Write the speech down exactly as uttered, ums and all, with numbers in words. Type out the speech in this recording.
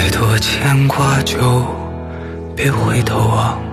太多牵挂就别回头望，